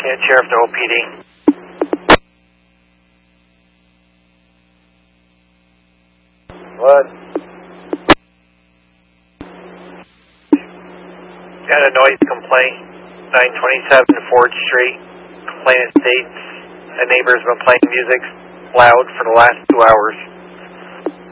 Lafayette Sheriff to OPD. What? Got a noise complaint, 927 Ford Street. Complainant states a neighbor's been playing music loud for the last 2 hours.